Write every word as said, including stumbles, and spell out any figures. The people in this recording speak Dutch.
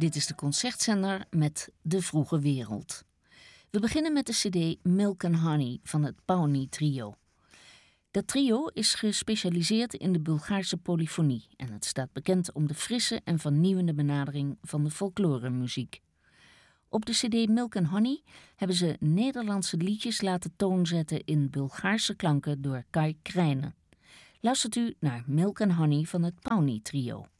Dit is de Concertzender met De Vroege Wereld. We beginnen met de cd Milk and Honey van het Pawnee Trio. Dat trio is gespecialiseerd in de Bulgaarse polyfonie en het staat bekend om de frisse en vernieuwende benadering van de folkloremuziek. Op de cd Milk and Honey hebben ze Nederlandse liedjes laten toonzetten in Bulgaarse klanken door Kai Krijnen. Luistert u naar Milk and Honey van het Pawnee Trio.